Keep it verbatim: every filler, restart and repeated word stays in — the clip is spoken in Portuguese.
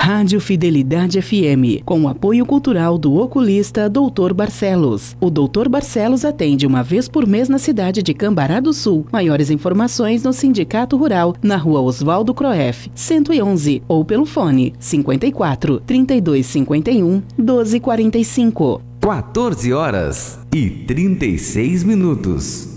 Rádio Fidelidade F M, com o apoio cultural do oculista doutor Barcelos. O doutor Barcelos atende uma vez por mês na cidade de Cambará do Sul. Maiores informações no Sindicato Rural, na rua Oswaldo Croef, cento e onze, ou pelo fone cinquenta e quatro, trinta e dois cinquenta e um, doze quarenta e cinco. quatorze horas e trinta e seis minutos.